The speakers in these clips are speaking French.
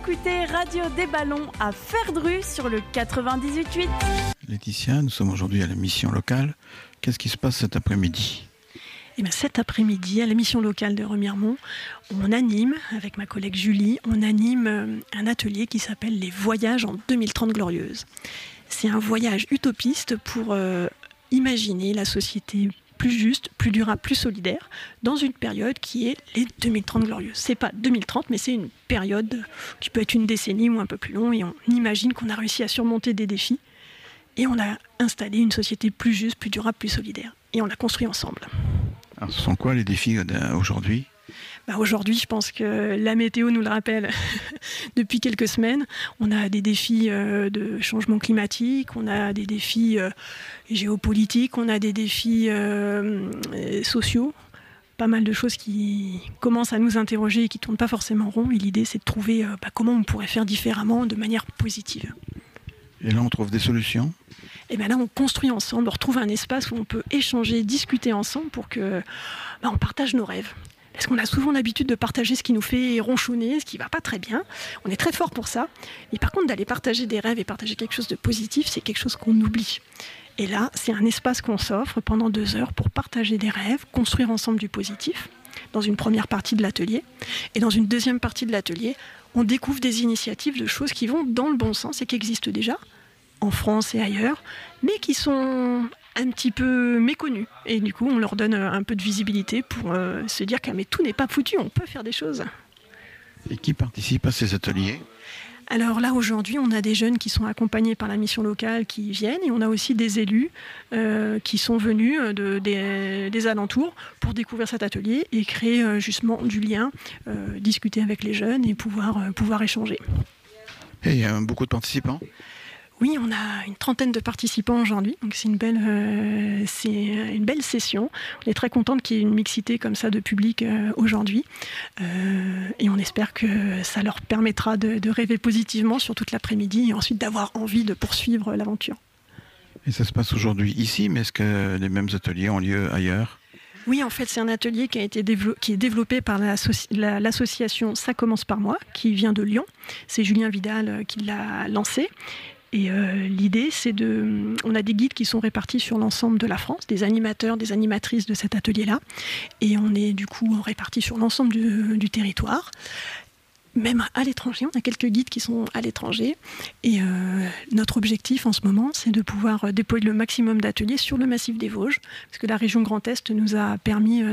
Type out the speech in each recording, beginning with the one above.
écoutez Radio des Ballons à Ferdru sur le 98.8. Laetitia, nous sommes aujourd'hui à la mission locale. Qu'est-ce qui se passe cet après-midi ? Eh bien, cet après-midi, à la mission locale de Remiremont, on anime, avec ma collègue Julie, un atelier qui s'appelle Les Voyages en 2030 glorieuse. C'est un voyage utopiste pour imaginer la société plus juste, plus durable, plus solidaire, dans une période qui est les 2030 glorieuses. C'est pas 2030, mais c'est une période qui peut être une décennie ou un peu plus long, et on imagine qu'on a réussi à surmonter des défis, et on a installé une société plus juste, plus durable, plus solidaire. Et on l'a construit ensemble. Alors, ce sont quoi les défis aujourd'hui ? Aujourd'hui, je pense que la météo nous le rappelle depuis quelques semaines. On a des défis de changement climatique, on a des défis géopolitiques, on a des défis sociaux. Pas mal de choses qui commencent à nous interroger et qui ne tournent pas forcément rond. Et l'idée, c'est de trouver comment on pourrait faire différemment de manière positive. Et là, on trouve des solutions ? Et bien là, on construit ensemble, on retrouve un espace où on peut échanger, discuter ensemble pour que on partage nos rêves. Parce qu'on a souvent l'habitude de partager ce qui nous fait ronchonner, ce qui ne va pas très bien. On est très fort pour ça. Mais par contre, d'aller partager des rêves et partager quelque chose de positif, c'est quelque chose qu'on oublie. Et là, c'est un espace qu'on s'offre pendant 2 heures pour partager des rêves, construire ensemble du positif, dans une première partie de l'atelier. Et dans une deuxième partie de l'atelier, on découvre des initiatives de choses qui vont dans le bon sens et qui existent déjà, en France et ailleurs, mais qui sont un petit peu méconnus. Et du coup, on leur donne un peu de visibilité pour se dire que mais tout n'est pas foutu, on peut faire des choses. Et qui participe à ces ateliers ? Alors là, aujourd'hui, on a des jeunes qui sont accompagnés par la mission locale qui viennent, et on a aussi des élus qui sont venus des alentours pour découvrir cet atelier et créer justement du lien, discuter avec les jeunes et pouvoir échanger. Et il y a beaucoup de participants ? Oui, on a une 30aine de participants aujourd'hui, donc c'est une belle session. On est très contente qu'il y ait une mixité comme ça de public aujourd'hui, et on espère que ça leur permettra de rêver positivement sur toute l'après-midi et ensuite d'avoir envie de poursuivre l'aventure. Et ça se passe aujourd'hui ici, mais est-ce que les mêmes ateliers ont lieu ailleurs ? Oui, en fait, c'est un atelier qui est développé par l'association Ça commence par moi, qui vient de Lyon. C'est Julien Vidal qui l'a lancé. Et l'idée, on a des guides qui sont répartis sur l'ensemble de la France, des animateurs, des animatrices de cet atelier-là. Et on est du coup répartis sur l'ensemble du territoire. Même à l'étranger, on a quelques guides qui sont à l'étranger. Et notre objectif en ce moment, c'est de pouvoir déployer le maximum d'ateliers sur le massif des Vosges, parce que la région Grand Est nous a permis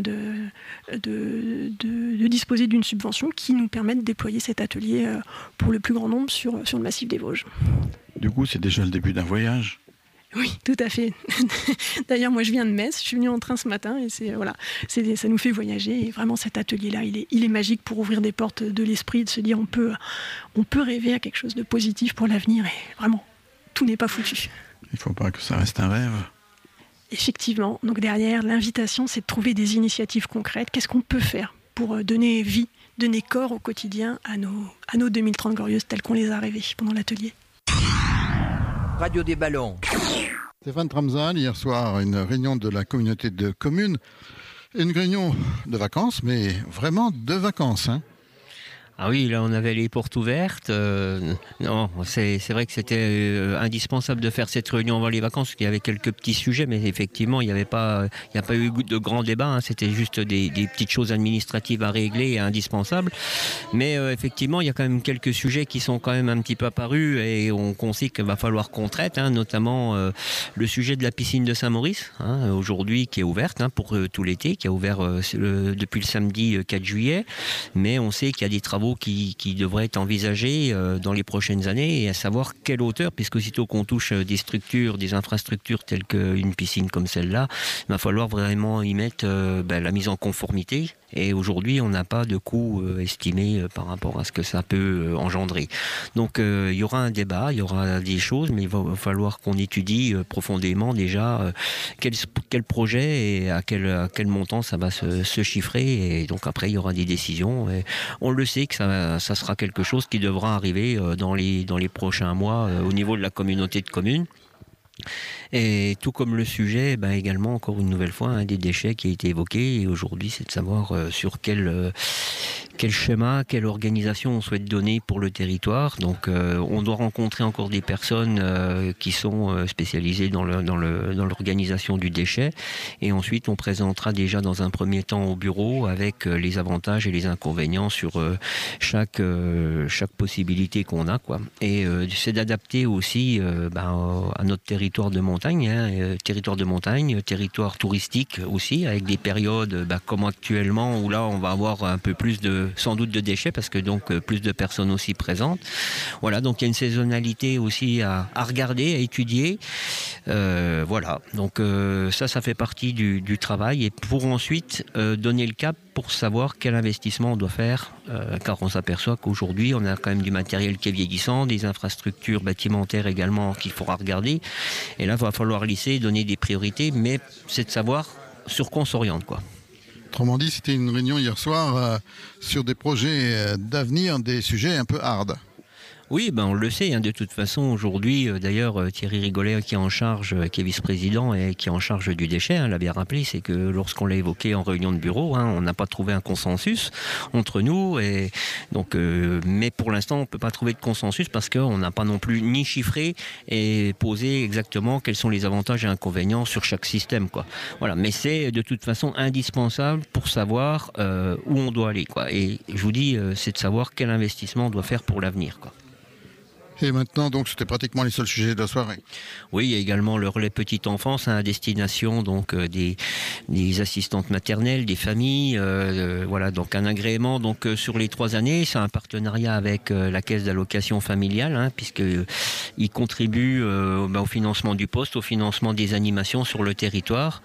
de disposer d'une subvention qui nous permet de déployer cet atelier pour le plus grand nombre sur le massif des Vosges. Du coup, c'est déjà le début d'un voyage ? Oui, tout à fait. D'ailleurs, moi, je viens de Metz, je suis venue en train ce matin et ça nous fait voyager. Et vraiment, cet atelier-là, il est magique pour ouvrir des portes de l'esprit, de se dire on peut rêver à quelque chose de positif pour l'avenir. Et vraiment, tout n'est pas foutu. Il ne faut pas que ça reste un rêve. Effectivement. Donc derrière, l'invitation, c'est de trouver des initiatives concrètes. Qu'est-ce qu'on peut faire pour donner vie, donner corps au quotidien à nos 2030 glorieuses telles qu'on les a rêvées pendant l'atelier. Radio des Ballons. Stéphane Tramzal, hier soir, une réunion de la communauté de communes. Une réunion de vacances, mais vraiment de vacances, hein. Ah oui, là on avait les portes ouvertes. Non, c'est vrai que c'était indispensable de faire cette réunion avant les vacances, parce qu'il y avait quelques petits sujets, mais effectivement il n'y a pas eu de grands débats, hein, c'était juste des petites choses administratives à régler et indispensables. Mais effectivement il y a quand même quelques sujets qui sont quand même un petit peu apparus et qu'on sait qu'il va falloir qu'on traite, hein, notamment le sujet de la piscine de Saint-Maurice, hein, aujourd'hui qui est ouverte, hein, pour tout l'été, qui a ouvert depuis le samedi 4 juillet, mais on sait qu'il y a des travaux qui devraient être envisagés dans les prochaines années, et à savoir quelle hauteur, puisque aussitôt qu'on touche des infrastructures telles qu'une piscine comme celle-là, il va falloir vraiment y mettre la mise en conformité. Et aujourd'hui, on n'a pas de coût estimé par rapport à ce que ça peut engendrer. Donc, il y aura un débat, il y aura des choses, mais il va falloir qu'on étudie profondément déjà quel projet et à quel montant ça va se chiffrer. Et donc après, il y aura des décisions. Et on le sait que ça sera quelque chose qui devra arriver dans les prochains mois au niveau de la communauté de communes. Et tout comme le sujet, également encore une nouvelle fois, des déchets qui a été évoqué, et aujourd'hui c'est de savoir sur quelle quel schéma, quelle organisation on souhaite donner pour le territoire. Donc on doit rencontrer encore des personnes qui sont spécialisées dans l'organisation du déchet. Et ensuite on présentera déjà dans un premier temps au bureau avec les avantages et les inconvénients sur chaque possibilité qu'on a, quoi. Et c'est d'adapter aussi à notre territoire de montagne, territoire touristique aussi, avec des périodes comme actuellement où là on va avoir un peu plus sans doute de déchets parce que donc plus de personnes aussi présentes. Voilà, donc il y a une saisonnalité aussi à regarder, à étudier. Voilà, donc ça fait partie du travail, et pour ensuite donner le cap pour savoir quel investissement on doit faire, car on s'aperçoit qu'aujourd'hui on a quand même du matériel qui est vieillissant, des infrastructures bâtimentaires également qu'il faudra regarder, et là il va falloir lisser, donner des priorités, mais c'est de savoir sur quoi on s'oriente, quoi. Autrement dit, c'était une réunion hier soir sur des projets d'avenir, des sujets un peu hard. Oui, on le sait, de toute façon, aujourd'hui, d'ailleurs, Thierry Rigolet, qui est en charge, qui est vice-président et qui est en charge du déchet, l'a bien rappelé, c'est que lorsqu'on l'a évoqué en réunion de bureau, on n'a pas trouvé un consensus entre nous, et donc, mais pour l'instant, on ne peut pas trouver de consensus parce qu'on n'a pas non plus ni chiffré et posé exactement quels sont les avantages et inconvénients sur chaque système, quoi. Voilà, mais c'est de toute façon indispensable pour savoir où on doit aller, quoi. Et je vous dis, c'est de savoir quel investissement on doit faire pour l'avenir, quoi. Et maintenant, donc, c'était pratiquement les seuls sujets de la soirée. Oui, il y a également le relais petite enfance à destination donc des assistantes maternelles, des familles. Voilà, donc un agrément donc sur les 3 années. C'est un partenariat avec la caisse d'allocation familiale, puisqu'il contribue au financement du poste, au financement des animations sur le territoire.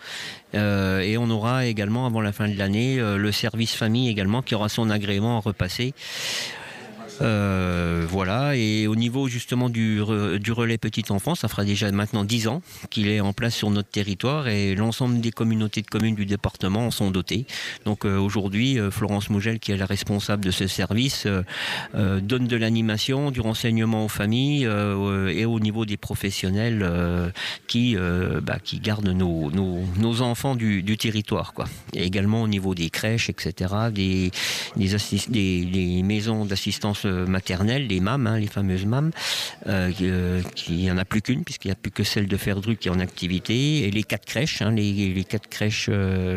Et on aura également, avant la fin de l'année, le service famille également qui aura son agrément à repasser. Voilà, et au niveau justement du relais petite enfance, ça fera déjà maintenant 10 ans qu'il est en place sur notre territoire, et l'ensemble des communautés de communes du département en sont dotées. Donc aujourd'hui, Florence Mougel, qui est la responsable de ce service, donne de l'animation, du renseignement aux familles et au niveau des professionnels qui gardent nos enfants du territoire, quoi. Et également au niveau des crèches, etc., des maisons d'assistance maternelle, les MAM, les fameuses MAM, il n'y en a plus qu'une, puisqu'il n'y a plus que celle de Ferdru qui est en activité, et les 4 crèches, les 4 crèches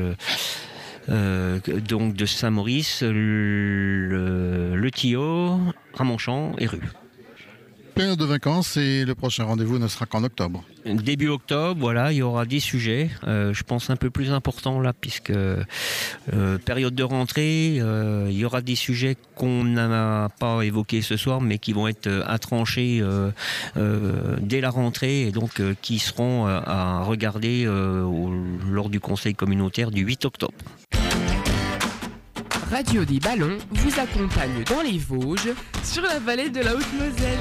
donc de Saint-Maurice, le Tillot, Ramonchamp et Rue. Période de vacances, et le prochain rendez-vous ne sera qu'en octobre. Début octobre, voilà, il y aura des sujets, je pense un peu plus importants là, puisque période de rentrée, il y aura des sujets qu'on n'a pas évoqués ce soir, mais qui vont être à trancher dès la rentrée, et donc qui seront à regarder lors du conseil communautaire du 8 octobre. Radio des Ballons vous accompagne dans les Vosges, sur la vallée de la Haute-Moselle.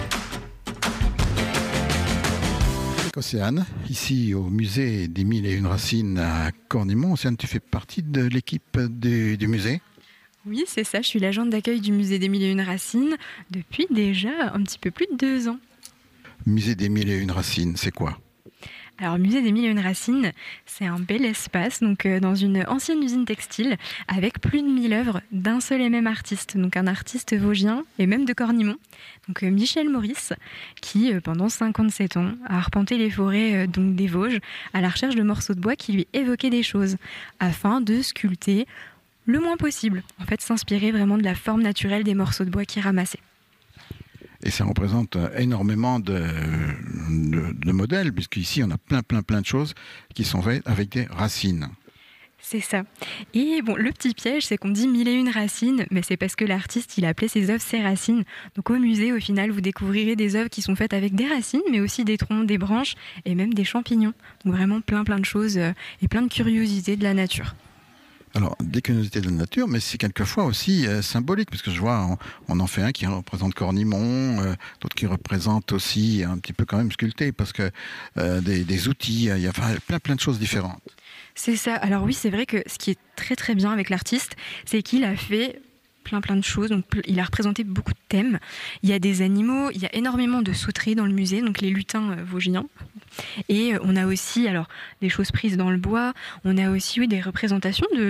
Océane, ici au musée des 1001 Racines à Cornimont. Océane, tu fais partie de l'équipe du musée ? Oui, c'est ça, je suis l'agente d'accueil du musée des 1001 Racines depuis déjà un petit peu plus de 2 ans. Musée des 1001 Racines, c'est quoi ? Alors, le musée des 1001 Racines, c'est un bel espace dans une ancienne usine textile avec plus de 1000 œuvres d'un seul et même artiste, donc un artiste vosgien et même de Cornimont, donc Michel Maurice, qui pendant 57 ans a arpenté les forêts des Vosges à la recherche de morceaux de bois qui lui évoquaient des choses, afin de sculpter le moins possible, en fait s'inspirer vraiment de la forme naturelle des morceaux de bois qu'il ramassait. Et ça représente énormément de modèles, puisqu'ici on a plein de choses qui sont faites avec des racines. C'est ça. Et le petit piège, c'est qu'on dit 1001 racines, mais c'est parce que l'artiste, il a appelé ses œuvres ses racines. Donc au musée, au final, vous découvrirez des œuvres qui sont faites avec des racines, mais aussi des troncs, des branches et même des champignons. Donc vraiment plein de choses et plein de curiosités de la nature. Alors, des curiosités de la nature, mais c'est quelquefois aussi symbolique, parce que je vois, on en fait un qui représente Cornimont, d'autres qui représentent aussi un petit peu quand même sculpté, parce que des outils, il y a plein de choses différentes. C'est ça. Alors oui, c'est vrai que ce qui est très très bien avec l'artiste, c'est qu'il a fait plein de choses. Donc, il a représenté beaucoup de thèmes. Il y a des animaux, il y a énormément de sauteries dans le musée, donc les lutins vosgiens. Et on a aussi des choses prises dans le bois. On a aussi des représentations de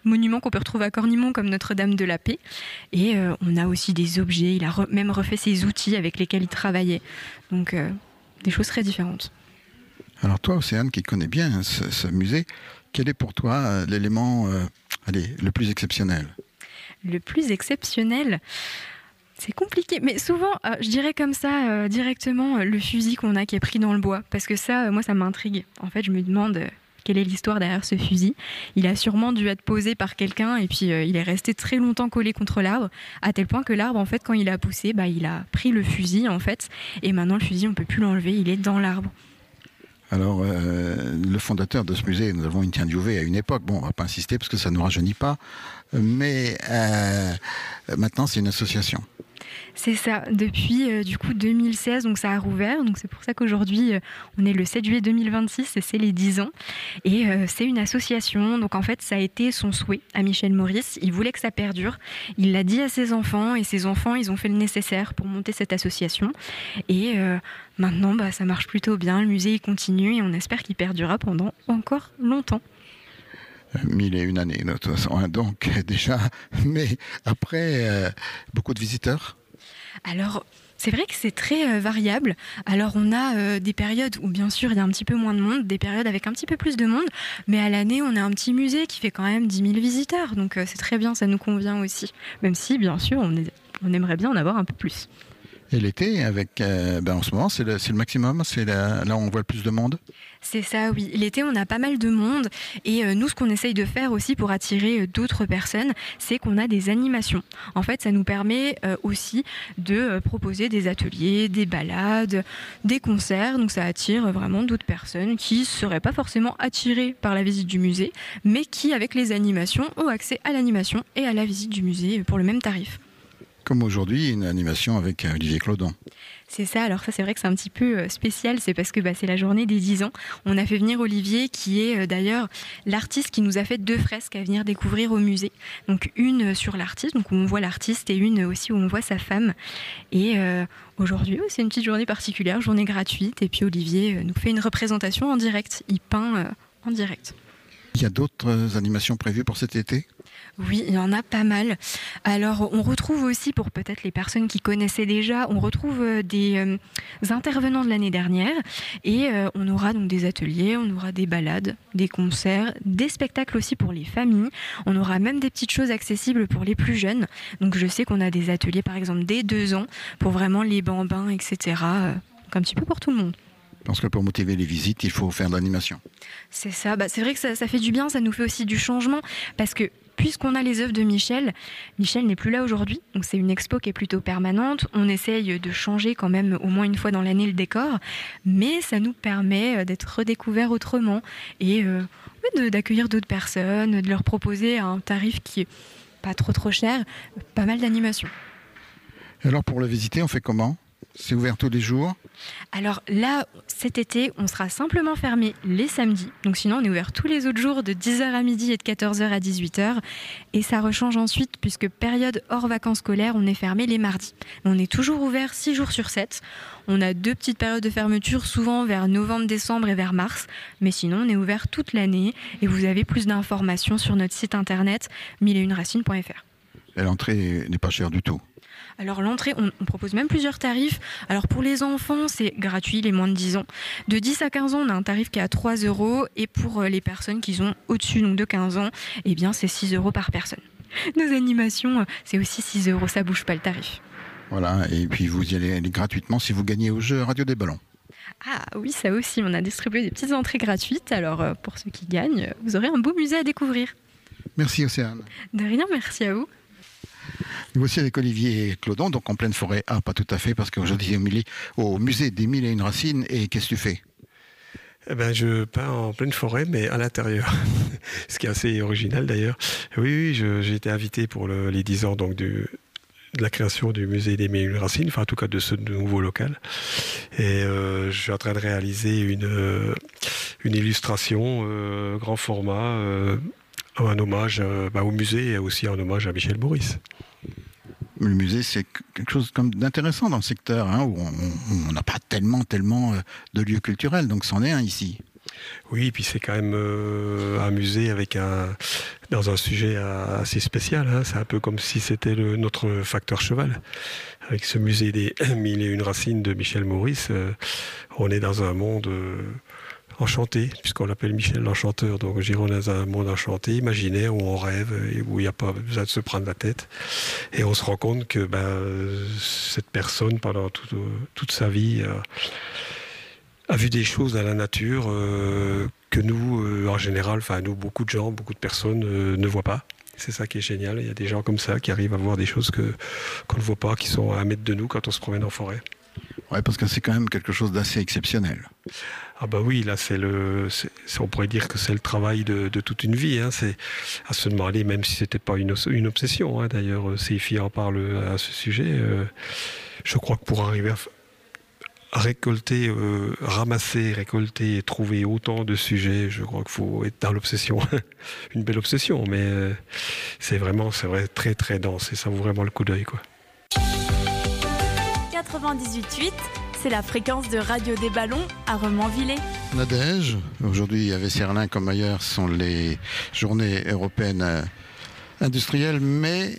monuments qu'on peut retrouver à Cornimont comme Notre-Dame de la Paix. Et on a aussi des objets, il a même refait ses outils avec lesquels il travaillait. Donc des choses très différentes. Alors toi, Océane, qui connais bien ce musée, quel est pour toi l'élément le plus exceptionnel ? Le plus exceptionnel, c'est compliqué, mais souvent, je dirais comme ça, directement, le fusil qu'on a qui est pris dans le bois. Parce que ça, moi, ça m'intrigue. En fait, je me demande quelle est l'histoire derrière ce fusil. Il a sûrement dû être posé par quelqu'un et puis il est resté très longtemps collé contre l'arbre, à tel point que l'arbre, en fait, quand il a poussé, il a pris le fusil, en fait. Et maintenant, le fusil, on ne peut plus l'enlever, il est dans l'arbre. Alors, le fondateur de ce musée, nous avons interviewé à une époque, bon, on ne va pas insister parce que ça ne nous rajeunit pas, mais maintenant c'est une association. C'est ça, depuis du coup 2016, donc ça a rouvert, donc c'est pour ça qu'aujourd'hui on est le 7 juillet 2026 et c'est les 10 ans. Et c'est une association, donc en fait ça a été son souhait à Michel Maurice, il voulait que ça perdure, il l'a dit à ses enfants et ses enfants ils ont fait le nécessaire pour monter cette association. Et maintenant ça marche plutôt bien, le musée il continue et on espère qu'il perdurera pendant encore longtemps. 1001 années, de toute façon, hein, donc déjà, mais après, beaucoup de visiteurs. Alors, c'est vrai que c'est très variable. Alors, on a des périodes où, bien sûr, il y a un petit peu moins de monde, des périodes avec un petit peu plus de monde, mais à l'année, on a un petit musée qui fait quand même 10 000 visiteurs, donc c'est très bien, ça nous convient aussi. Même si, bien sûr, on aimerait bien en avoir un peu plus. Et l'été, avec, en ce moment, c'est le maximum, c'est là où on voit le plus de monde. C'est ça, oui. L'été, on a pas mal de monde. Et nous, ce qu'on essaye de faire aussi pour attirer d'autres personnes, c'est qu'on a des animations. En fait, ça nous permet aussi de proposer des ateliers, des balades, des concerts. Donc, ça attire vraiment d'autres personnes qui ne seraient pas forcément attirées par la visite du musée, mais qui, avec les animations, ont accès à l'animation et à la visite du musée pour le même tarif. Comme aujourd'hui, une animation avec Olivier Clodon. C'est ça, alors ça c'est vrai que c'est un petit peu spécial, c'est parce que c'est la journée des 10 ans. On a fait venir Olivier, qui est d'ailleurs l'artiste qui nous a fait 2 fresques à venir découvrir au musée. Donc une sur l'artiste, donc où on voit l'artiste, et une aussi où on voit sa femme. Et aujourd'hui, c'est une petite journée particulière, journée gratuite, et puis Olivier nous fait une représentation en direct, il peint en direct. Il y a d'autres animations prévues pour cet été ? Oui, il y en a pas mal. Alors, on retrouve aussi, pour peut-être les personnes qui connaissaient déjà, on retrouve des intervenants de l'année dernière et on aura donc des ateliers, on aura des balades, des concerts, des spectacles aussi pour les familles. On aura même des petites choses accessibles pour les plus jeunes. Donc, je sais qu'on a des ateliers, par exemple, dès 2 ans, pour vraiment les bambins, etc. Donc, un petit peu pour tout le monde. Parce que pour motiver les visites, il faut faire de l'animation. C'est ça, c'est vrai que ça fait du bien, ça nous fait aussi du changement, parce que puisqu'on a les œuvres de Michel n'est plus là aujourd'hui, donc c'est une expo qui est plutôt permanente, on essaye de changer quand même au moins une fois dans l'année le décor, mais ça nous permet d'être redécouverts autrement et d'accueillir d'autres personnes, de leur proposer un tarif qui est pas trop cher, pas mal d'animation. Alors pour le visiter, on fait comment ? C'est ouvert tous les jours ? Alors là, cet été, on sera simplement fermé les samedis. Donc sinon, on est ouvert tous les autres jours de 10h à midi et de 14h à 18h. Et ça rechange ensuite, puisque période hors vacances scolaires, on est fermé les mardis. On est toujours ouvert 6 jours sur 7. On a 2 petites périodes de fermeture, souvent vers novembre, décembre et vers mars. Mais sinon, on est ouvert toute l'année. Et vous avez plus d'informations sur notre site internet 1001racines.fr. Et l'entrée n'est pas chère du tout. Alors l'entrée, on propose même plusieurs tarifs. Alors pour les enfants, c'est gratuit, les moins de 10 ans. De 10 à 15 ans, on a un tarif qui est à 3 €. Et pour les personnes qui sont au-dessus donc de 15 ans, eh bien c'est 6 € par personne. Nos animations, c'est aussi 6 €, ça bouge pas le tarif. Voilà, et puis vous y allez gratuitement si vous gagnez au jeu Radio des Ballons. Ah oui, ça aussi, on a distribué des petites entrées gratuites. Alors pour ceux qui gagnent, vous aurez un beau musée à découvrir. Merci Océane. De rien, merci à vous. Nous aussi avec Olivier Clodon, donc en pleine forêt. Ah, pas tout à fait, parce qu'aujourd'hui au musée des 1001 Racines. Et qu'est-ce que tu fais ? Je peins en pleine forêt, mais à l'intérieur. Ce qui est assez original d'ailleurs. Oui, j'ai été invité pour les 10 ans donc, de la création du musée des 1001 Racines, enfin en tout cas de ce nouveau local. Et je suis en train de réaliser une illustration grand format, un hommage au musée et aussi un hommage à Michel Maurice. Le musée, c'est quelque chose comme d'intéressant dans le secteur, où on n'a pas tellement de lieux culturels, donc c'en est un ici. Oui, et puis c'est quand même un musée dans un sujet assez spécial. Hein. C'est un peu comme si c'était notre facteur cheval. Avec ce musée des 1001 racines de Michel Maurice, on est dans un monde enchanté, puisqu'on l'appelle Michel l'Enchanteur. Donc je dirais, on est dans un monde enchanté, imaginaire, où on rêve, et où il n'y a pas besoin de se prendre la tête. Et on se rend compte que cette personne, pendant toute sa vie, a vu des choses dans la nature que nous, en général, nous, beaucoup de gens, beaucoup de personnes ne voient pas. C'est ça qui est génial. Il y a des gens comme ça qui arrivent à voir des choses qu'on ne voit pas, qui sont à 1 mètre de nous quand on se promène en forêt. Oui, parce que c'est quand même quelque chose d'assez exceptionnel. Ah bah oui, là on pourrait dire que c'est le travail de toute une vie. Hein. C'est à se demander, même si c'était pas une obsession. Hein. D'ailleurs, CFI en parle à ce sujet. Je crois que pour arriver à récolter, ramasser, récolter et trouver autant de sujets, je crois qu'il faut être dans l'obsession. Une belle obsession, mais c'est vrai, très très dense et ça vaut vraiment le coup d'œil, quoi. 98.8, c'est la fréquence de Radio des Ballons à Remanvillers. Nadège, aujourd'hui à Vesserlin comme ailleurs sont les journées européennes industrielles, mais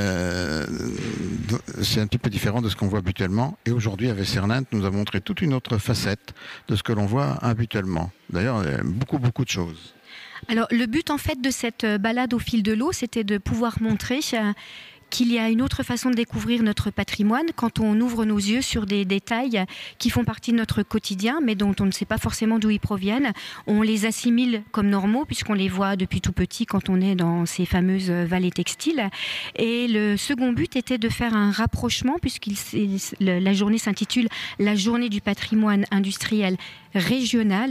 c'est un petit peu différent de ce qu'on voit habituellement. Et aujourd'hui à Vesserlin, nous avons montré toute une autre facette de ce que l'on voit habituellement. D'ailleurs, beaucoup de choses. Alors le but en fait de cette balade au fil de l'eau, c'était de pouvoir montrer qu'il y a une autre façon de découvrir notre patrimoine quand on ouvre nos yeux sur des détails qui font partie de notre quotidien, mais dont on ne sait pas forcément d'où ils proviennent. On les assimile comme normaux, puisqu'on les voit depuis tout petit quand on est dans ces fameuses vallées textiles. Et le second but était de faire un rapprochement, la journée s'intitule « La journée du patrimoine industriel régional ».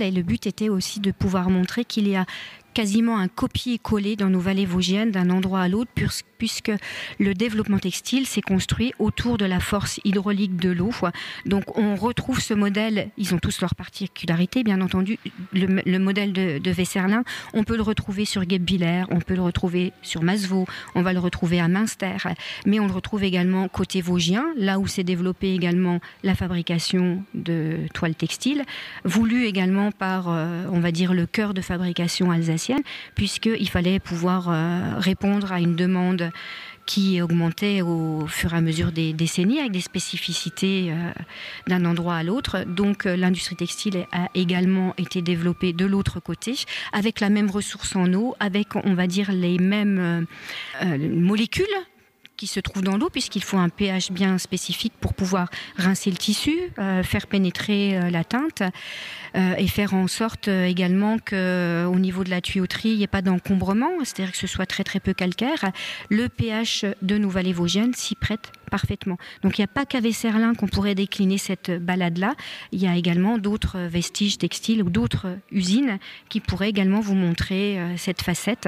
Et le but était aussi de pouvoir montrer qu'il y a quasiment un copier-coller dans nos vallées vosgiennes d'un endroit à l'autre, puisque le développement textile s'est construit autour de la force hydraulique de l'eau. Donc on retrouve ce modèle, ils ont tous leurs particularités bien entendu, le modèle de Vesserlin, on peut le retrouver sur Guebwiller, on peut le retrouver sur Masevaux, on va le retrouver à Münster, mais on le retrouve également côté vosgien, là où s'est développée également la fabrication de toiles textiles, voulu également par, on va dire, le cœur de fabrication alsacien, puisqu'il fallait pouvoir répondre à une demande qui augmentait au fur et à mesure des décennies, avec des spécificités d'un endroit à l'autre. Donc l'industrie textile a également été développée de l'autre côté, avec la même ressource en eau, avec, on va dire, les mêmes molécules qui se trouvent dans l'eau, puisqu'il faut un pH bien spécifique pour pouvoir rincer le tissu, faire pénétrer la teinte, et faire en sorte également qu'au niveau de la tuyauterie, il n'y ait pas d'encombrement, c'est-à-dire que ce soit très très peu calcaire. Le pH de nos vallées vosgiennes s'y prête parfaitement. Donc il n'y a pas qu'à Vesserlin qu'on pourrait décliner cette balade-là, il y a également d'autres vestiges textiles ou d'autres usines qui pourraient également vous montrer cette facette.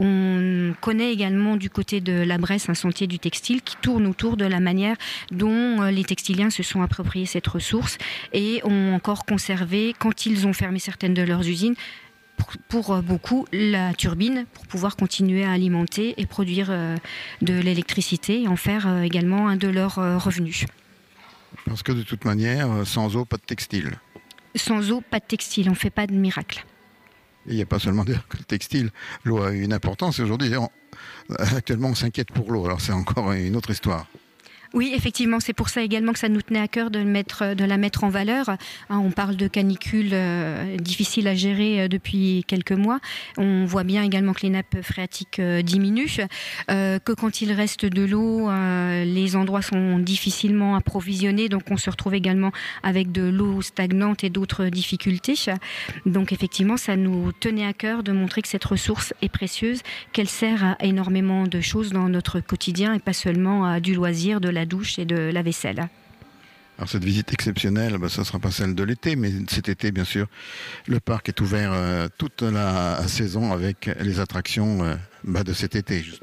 On connaît également du côté de la Bresse un sentier du textile qui tourne autour de la manière dont les textiliens se sont appropriés cette ressource et ont encore conservé, quand ils ont fermé certaines de leurs usines, pour beaucoup la turbine pour pouvoir continuer à alimenter et produire de l'électricité et en faire également un de leurs revenus. Parce que de toute manière, sans eau, pas de textile. Sans eau, pas de textile, on ne fait pas de miracle. Il n'y a pas seulement le textile, l'eau a une importance et aujourd'hui, actuellement on s'inquiète pour l'eau, alors c'est encore une autre histoire. Oui, effectivement, c'est pour ça également que ça nous tenait à cœur de la mettre en valeur. On parle de canicules difficiles à gérer depuis quelques mois. On voit bien également que les nappes phréatiques diminuent, que quand il reste de l'eau, les endroits sont difficilement approvisionnés, donc on se retrouve également avec de l'eau stagnante et d'autres difficultés. Donc effectivement, ça nous tenait à cœur de montrer que cette ressource est précieuse, qu'elle sert à énormément de choses dans notre quotidien et pas seulement à du loisir, de la douche et de la vaisselle. Alors cette visite exceptionnelle, ça ne sera pas celle de l'été, mais cet été, bien sûr, le parc est ouvert toute la saison avec les attractions de cet été, justement.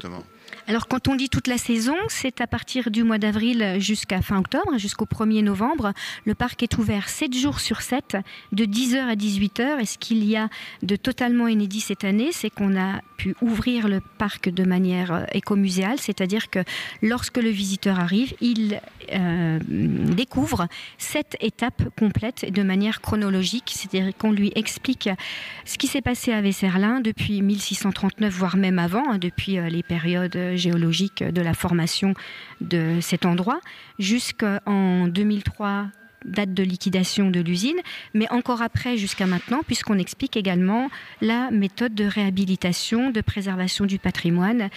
Alors quand on dit toute la saison, c'est à partir du mois d'avril jusqu'à fin octobre, jusqu'au 1er novembre. Le parc est ouvert 7 jours sur 7, de 10h à 18h. Et ce qu'il y a de totalement inédit cette année, c'est qu'on a pu ouvrir le parc de manière écomuséale, c'est-à-dire que lorsque le visiteur arrive, il découvre 7 étapes complètes de manière chronologique, c'est-à-dire qu'on lui explique ce qui s'est passé à Vesserlin depuis 1639, voire même avant, depuis les périodes géologiques de la formation de cet endroit, jusqu'en 2003, date de liquidation de l'usine, mais encore après jusqu'à maintenant, puisqu'on explique également la méthode de réhabilitation, de préservation du patrimoine,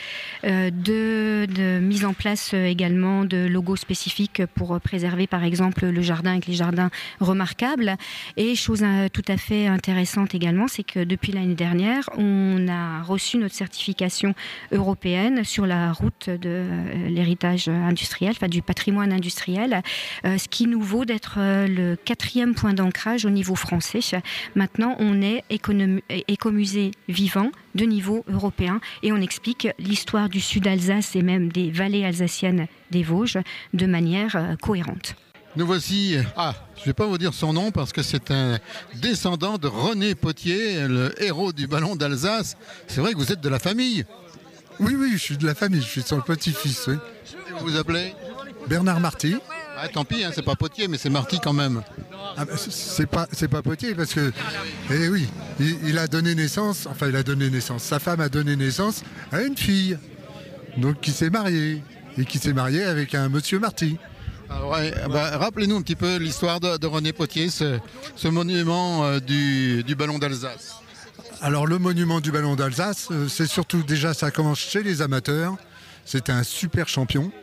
de mise en place également de logos spécifiques pour préserver par exemple le jardin avec les jardins remarquables. Et chose tout à fait intéressante également, c'est que depuis l'année dernière, on a reçu notre certification européenne sur la route de l'héritage industriel, enfin du patrimoine industriel, ce qui nous vaut d'être le 4e point d'ancrage au niveau français. Maintenant, on est écomusée vivant de niveau européen et on explique l'histoire du sud Alsace et même des vallées alsaciennes des Vosges de manière cohérente. Nous voici, je ne vais pas vous dire son nom parce que c'est un descendant de René Potier, le héros du ballon d'Alsace. C'est vrai que vous êtes de la famille. Oui, je suis de la famille, je suis son petit-fils. Oui. Et vous vous appelez Bernard Marty. Ah, tant pis, c'est pas Potier, mais c'est Marty quand même. Ah, c'est pas Potier parce que, oui, il a donné naissance, sa femme a donné naissance à une fille, donc qui s'est mariée, et qui s'est mariée avec un monsieur Marty. Ah ouais, rappelez-nous un petit peu l'histoire de René Potier, ce monument du ballon d'Alsace. Alors le monument du ballon d'Alsace, c'est surtout déjà, ça commence chez les amateurs, c'était un super champion.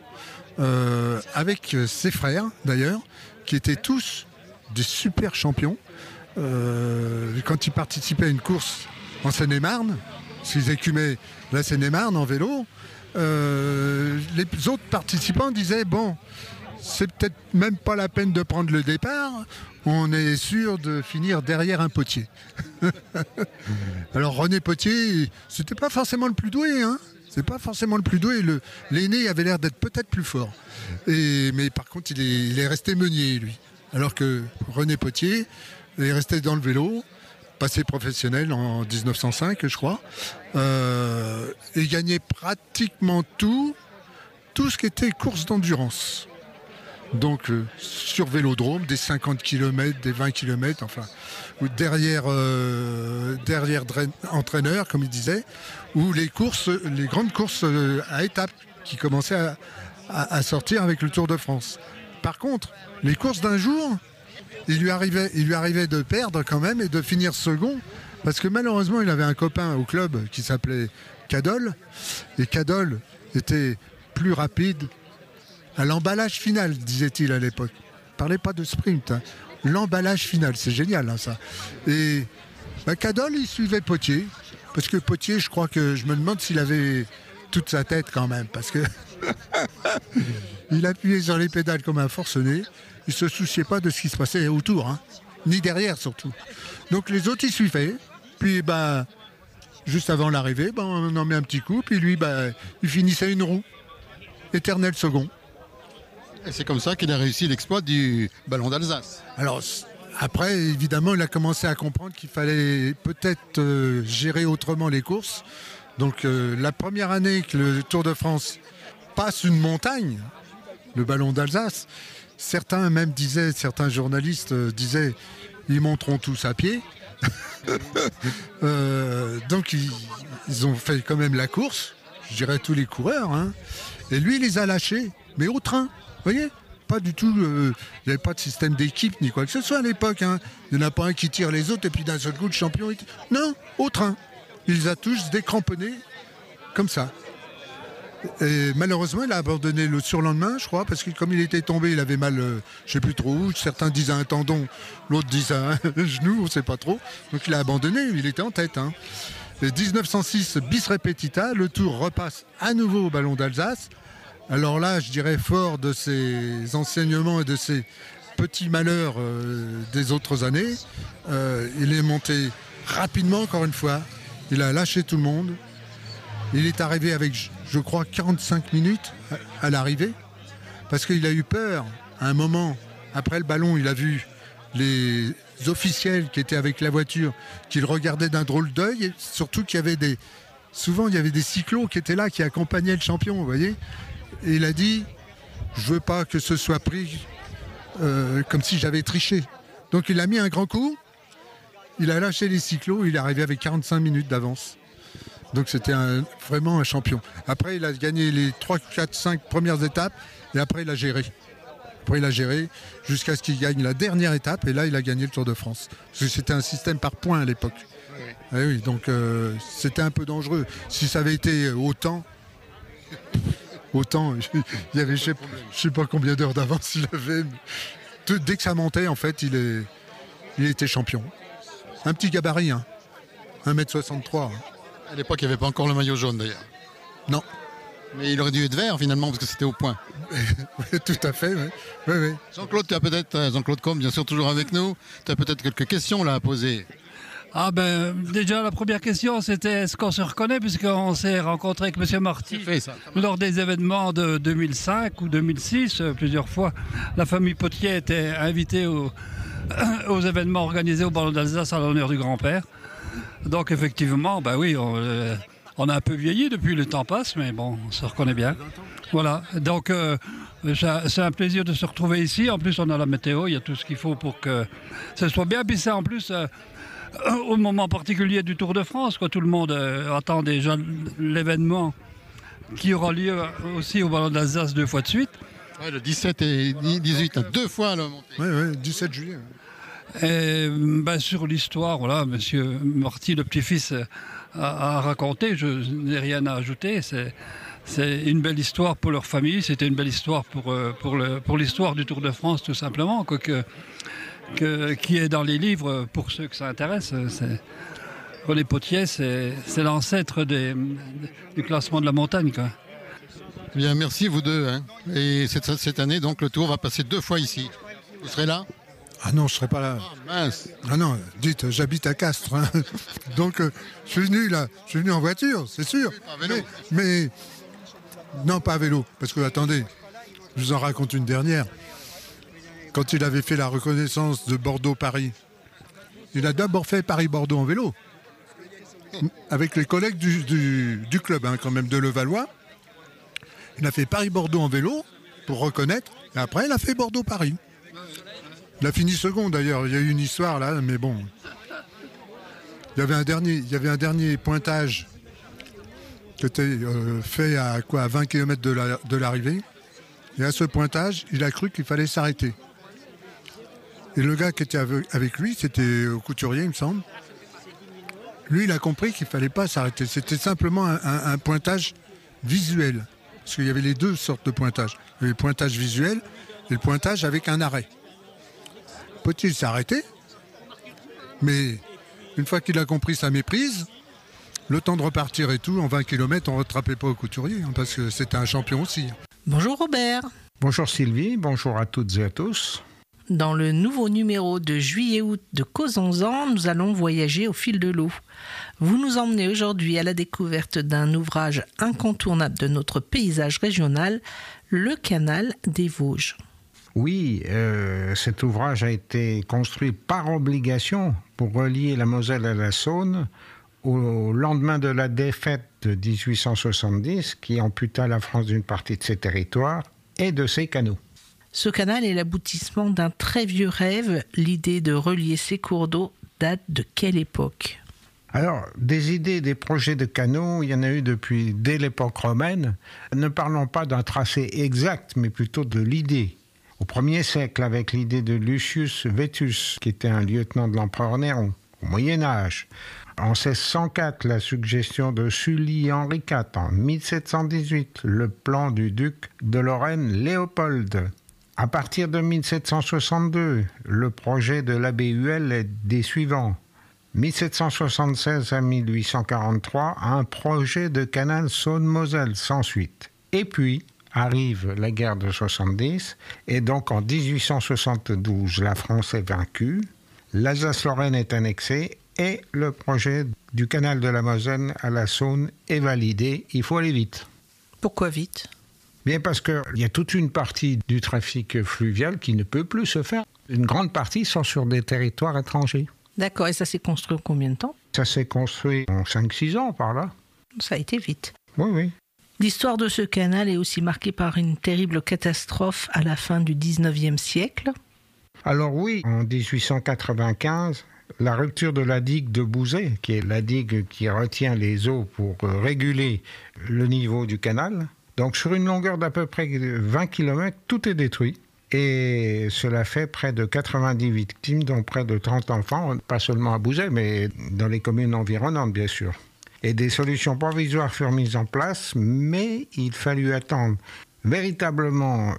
Avec ses frères d'ailleurs, qui étaient tous des super champions. Quand ils participaient à une course en Seine-et-Marne, s'ils écumaient la Seine-et-Marne en vélo, les autres participants disaient bon, c'est peut-être même pas la peine de prendre le départ, on est sûr de finir derrière un Potier. Alors René Potier, c'était pas forcément le plus doué, hein. C'est pas forcément le plus doué. L'aîné avait l'air d'être peut-être plus fort. Mais par contre, il est resté meunier, lui. Alors que René Potier est resté dans le vélo, passé professionnel en 1905, je crois, et gagnait pratiquement tout ce qui était course d'endurance. Donc sur vélodrome, des 50 km, des 20 km, enfin, ou derrière entraîneur, comme il disait, ou les grandes courses à étapes qui commençaient à sortir avec le Tour de France. Par contre, les courses d'un jour, il lui arrivait de perdre quand même et de finir second, parce que malheureusement, il avait un copain au club qui s'appelait Cadol, et Cadol était plus rapide à l'emballage final, disait-il à l'époque. Il ne parlait pas de sprint, hein. L'emballage final, c'est génial, hein, ça. Et Cadol, il suivait Potier, parce que Potier, je crois que je me demande s'il avait toute sa tête quand même, parce que il appuyait sur les pédales comme un forcené, il ne se souciait pas de ce qui se passait autour, hein, ni derrière surtout. Donc les autres, ils suivaient, puis juste avant l'arrivée, on en met un petit coup, puis lui, il finissait une roue, éternel second. Et c'est comme ça qu'il a réussi l'exploit du ballon d'Alsace. Alors, après, évidemment, il a commencé à comprendre qu'il fallait peut-être gérer autrement les courses. Donc, la première année que le Tour de France passe une montagne, le ballon d'Alsace, certains journalistes disaient, ils monteront tous à pied. Donc, ils ont fait quand même la course, je dirais tous les coureurs, hein. Et lui, il les a lâchés, mais au train. Vous voyez, pas du tout, il n'y avait pas de système d'équipe ni quoi que ce soit à l'époque, hein. Il n'y en a pas un qui tire les autres et puis d'un seul coup le champion... Non, au train. Il les a tous décramponnés comme ça. Et malheureusement, il a abandonné le surlendemain, je crois, parce que comme il était tombé, il avait mal, je ne sais plus trop où. Certains disent un tendon, l'autre disent un genou, on ne sait pas trop. Donc il a abandonné, il était en tête, hein. Et 1906, bis repetita, le Tour repasse à nouveau au ballon d'Alsace. Alors là, je dirais fort de ses enseignements et de ses petits malheurs des autres années, il est monté rapidement, encore une fois. Il a lâché tout le monde. Il est arrivé avec je crois, 45 minutes à l'arrivée, parce qu'il a eu peur à un moment. Après le ballon, il a vu les officiels qui étaient avec la voiture, qui le regardaient d'un drôle d'œil, et surtout qu'il y avait souvent il y avait des cyclos qui étaient là, qui accompagnaient le champion, vous voyez. Et il a dit, je veux pas que ce soit pris comme si j'avais triché. Donc il a mis un grand coup, il a lâché les cyclos, il est arrivé avec 45 minutes d'avance. Donc c'était vraiment un champion. Après, il a gagné les 3, 4, 5 premières étapes, et après il a géré. Après, il a géré jusqu'à ce qu'il gagne la dernière étape, et là, il a gagné le Tour de France. Parce que c'était un système par points à l'époque. Oui. Et oui, donc c'était un peu dangereux. Si ça avait été autant, il y avait, je sais pas combien d'heures d'avance il avait. Dès que ça montait, en fait, il était champion. Un petit gabarit, 1m63. À l'époque, il n'y avait pas encore le maillot jaune, d'ailleurs. Non. Mais il aurait dû être vert, finalement, parce que c'était au point. Oui, tout à fait, oui. Oui. Jean-Claude Combe, bien sûr, toujours avec nous. Tu as peut-être quelques questions là à poser. Ah ben, déjà, la première question, c'était est-ce qu'on se reconnaît, puisqu'on s'est rencontré avec M. Marty lors des événements de 2005 ou 2006, plusieurs fois. La famille Potier était invitée aux événements organisés au Ballon d'Alsace à l'honneur du grand-père. Donc, effectivement, ben oui, on a un peu vieilli depuis, le temps passe, mais bon, on se reconnaît bien. Voilà, donc c'est un plaisir de se retrouver ici. En plus, on a la météo, il y a tout ce qu'il faut pour que ce soit bien. Puis c'est en plus... au moment particulier du Tour de France, quoi. Tout le monde attend déjà l'événement qui aura lieu aussi au Ballon d'Alsace 2 fois de suite. Ouais, le 17 et 18, 2 fois la montée. Oui, 17 juillet. Et sur l'histoire, voilà, M. Marty, le petit-fils, a raconté, je n'ai rien à ajouter. C'est une belle histoire pour leur famille, c'était une belle histoire pour l'histoire du Tour de France, tout simplement, quoi, qui est dans les livres pour ceux que ça intéresse. René Potier, c'est l'ancêtre du classement de la montagne, quoi. Bien, merci vous deux. Et cette année, donc, le Tour va passer 2 fois ici. Vous serez là ? Ah non, je ne serai pas là. Ah mince. Ah non, dites, j'habite à Castres. Donc, je suis venu là. Je suis venu en voiture, c'est sûr. Oui, pas à vélo. Mais non, pas à vélo. Parce que, attendez, je vous en raconte une dernière. Quand il avait fait la reconnaissance de Bordeaux-Paris, il a d'abord fait Paris-Bordeaux en vélo. Avec les collègues du club, quand même, de Levallois. Il a fait Paris-Bordeaux en vélo, pour reconnaître. Et après, il a fait Bordeaux-Paris. Il a fini second, d'ailleurs. Il y a eu une histoire, là, mais bon. Il y avait un dernier pointage qui était fait à 20 km de l'arrivée. Et à ce pointage, il a cru qu'il fallait s'arrêter. Et le gars qui était avec lui, c'était Couturier, il me semble. Lui, il a compris qu'il ne fallait pas s'arrêter. C'était simplement un pointage visuel. Parce qu'il y avait les 2 sortes de pointage. Il y avait le pointage visuel et le pointage avec un arrêt. Potier s'est arrêté, mais une fois qu'il a compris sa méprise, le temps de repartir et tout, en 20 km, on ne rattrapait pas au Couturier, parce que c'était un champion aussi. Bonjour Robert. Bonjour Sylvie, bonjour à toutes et à tous. Dans le nouveau numéro de juillet-août de Causons-en, nous allons voyager au fil de l'eau. Vous nous emmenez aujourd'hui à la découverte d'un ouvrage incontournable de notre paysage régional, le canal des Vosges. Oui, cet ouvrage a été construit par obligation pour relier la Moselle à la Saône au lendemain de la défaite de 1870 qui amputa la France d'une partie de ses territoires et de ses canaux. Ce canal est l'aboutissement d'un très vieux rêve. L'idée de relier ces cours d'eau date de quelle époque ? Alors, des idées, des projets de canaux, il y en a eu dès l'époque romaine. Ne parlons pas d'un tracé exact, mais plutôt de l'idée. Au 1er siècle, avec l'idée de Lucius Vettus, qui était un lieutenant de l'empereur Néron, au Moyen-Âge. En 1604, la suggestion de Sully Henri IV. En 1718, le plan du duc de Lorraine Léopold. À partir de 1762, le projet de l'abbé Huel est des suivants. 1776 à 1843, un projet de canal Saône-Moselle sans suite. Et puis arrive la guerre de 70, et donc en 1872, la France est vaincue, l'Alsace-Lorraine est annexée, et le projet du canal de la Moselle à la Saône est validé. Il faut aller vite. Pourquoi vite ? Bien parce qu'il y a toute une partie du trafic fluvial qui ne peut plus se faire. Une grande partie sont sur des territoires étrangers. D'accord, et ça s'est construit en combien de temps ? Ça s'est construit en 5-6 ans par là. Ça a été vite. Oui, oui. L'histoire de ce canal est aussi marquée par une terrible catastrophe à la fin du 19e siècle. Alors oui, en 1895, la rupture de la digue de Bouzet, qui est la digue qui retient les eaux pour réguler le niveau du canal. Donc sur une longueur d'à peu près 20 km, tout est détruit. Et cela fait près de 90 victimes, dont près de 30 enfants, pas seulement à Bouzet, mais dans les communes environnantes, bien sûr. Et des solutions provisoires furent mises en place, mais il fallut attendre véritablement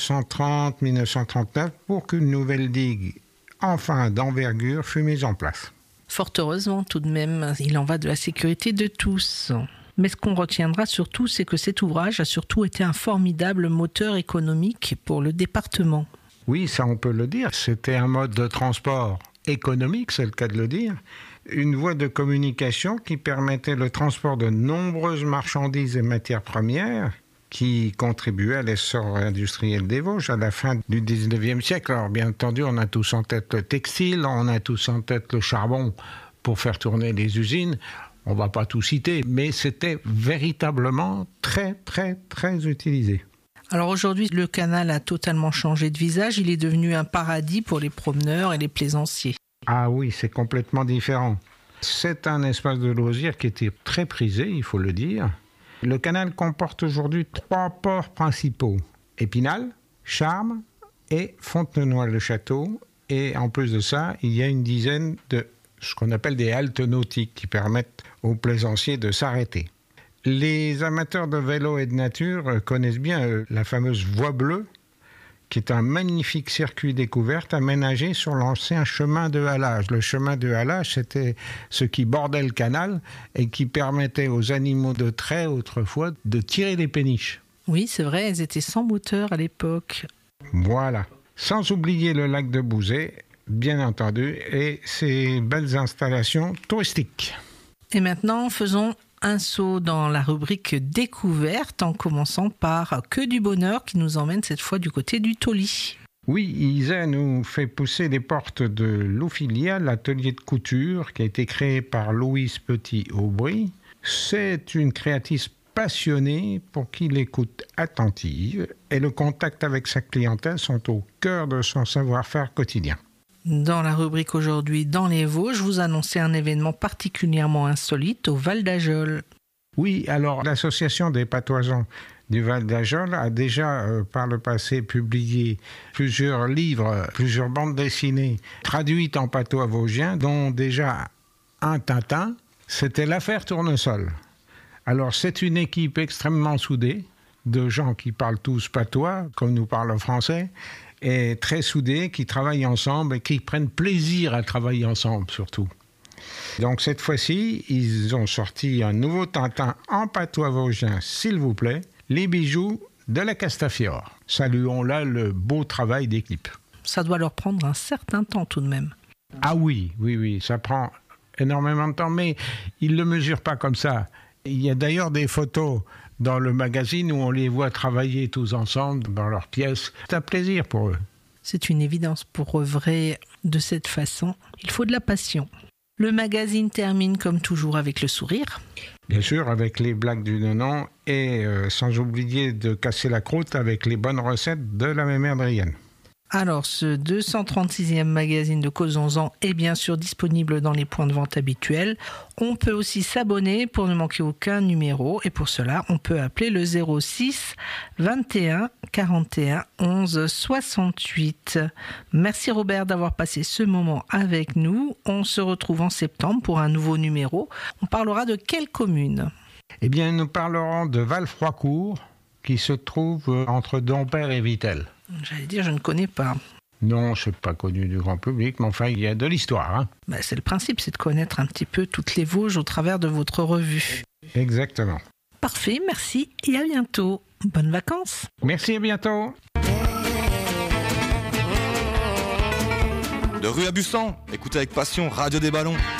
1930-1939 pour qu'une nouvelle digue, enfin d'envergure, fut mise en place. Fort heureusement, tout de même, il en va de la sécurité de tous. Mais ce qu'on retiendra surtout, c'est que cet ouvrage a surtout été un formidable moteur économique pour le département. Oui, ça on peut le dire. C'était un mode de transport économique, c'est le cas de le dire. Une voie de communication qui permettait le transport de nombreuses marchandises et matières premières qui contribuaient à l'essor industriel des Vosges à la fin du 19e siècle. Alors bien entendu, on a tous en tête le textile, on a tous en tête le charbon pour faire tourner les usines. On ne va pas tout citer, mais c'était véritablement très, très, très utilisé. Alors aujourd'hui, le canal a totalement changé de visage. Il est devenu un paradis pour les promeneurs et les plaisanciers. Ah oui, c'est complètement différent. C'est un espace de loisirs qui était très prisé, il faut le dire. Le canal comporte aujourd'hui 3 ports principaux. Épinal, Charmes et Fontenoy-le-Château. Et en plus de ça, il y a une dizaine de ce qu'on appelle des haltes nautiques qui permettent aux plaisanciers de s'arrêter. Les amateurs de vélo et de nature connaissent bien la fameuse Voie Bleue, qui est un magnifique circuit découverte aménagé sur l'ancien chemin de halage. Le chemin de halage, c'était ce qui bordait le canal et qui permettait aux animaux de trait autrefois de tirer les péniches. Oui, c'est vrai, elles étaient sans moteur à l'époque. Voilà. Sans oublier le lac de Bouzet, bien entendu, et ses belles installations touristiques. Et maintenant, faisons un saut dans la rubrique découverte en commençant par Que du bonheur qui nous emmène cette fois du côté du Tauly. Oui, Isa nous fait pousser les portes de l'Ophilia, l'atelier de couture qui a été créé par Louise Petit-Aubry. C'est une créatrice passionnée pour qui l'écoute attentive et le contact avec sa clientèle sont au cœur de son savoir-faire quotidien. Dans la rubrique aujourd'hui Dans les Vosges, vous annoncez un événement particulièrement insolite au Val d'Ajol. Oui, alors l'association des patoisans du Val d'Ajol a déjà par le passé publié plusieurs livres, plusieurs bandes dessinées traduites en patois vosgien, dont déjà un Tintin, c'était l'affaire Tournesol. Alors c'est une équipe extrêmement soudée, de gens qui parlent tous patois, comme nous parlons français, et très soudés, qui travaillent ensemble et qui prennent plaisir à travailler ensemble surtout. Donc cette fois-ci, ils ont sorti un nouveau Tintin en patois vosgien, s'il vous plaît, Les bijoux de la Castafiore. Saluons là le beau travail d'équipe. Ça doit leur prendre un certain temps tout de même. Ah oui, ça prend énormément de temps, mais ils ne le mesurent pas comme ça. Il y a d'ailleurs des photos dans le magazine où on les voit travailler tous ensemble dans leurs pièces. C'est un plaisir pour eux. C'est une évidence pour œuvrer de cette façon. Il faut de la passion. Le magazine termine comme toujours avec le sourire. Bien sûr, avec les blagues du nonon et sans oublier de casser la croûte avec les bonnes recettes de la mémère Adrienne. Alors, ce 236e magazine de Causons-en est bien sûr disponible dans les points de vente habituels. On peut aussi s'abonner pour ne manquer aucun numéro et pour cela, on peut appeler le 06 21 41 11 68. Merci Robert d'avoir passé ce moment avec nous. On se retrouve en septembre pour un nouveau numéro. On parlera de quelle commune ? Eh bien, nous parlerons de Val-Froicourt, qui se trouve entre Dompierre et Vittel. J'allais dire, je ne connais pas. Non, c'est pas connu du grand public, mais enfin, il y a de l'histoire. Hein. C'est le principe, c'est de connaître un petit peu toutes les Vosges au travers de votre revue. Exactement. Parfait, merci et à bientôt. Bonnes vacances. Merci, à bientôt. De rue à Bussan, écoutez avec passion Radio des Ballons.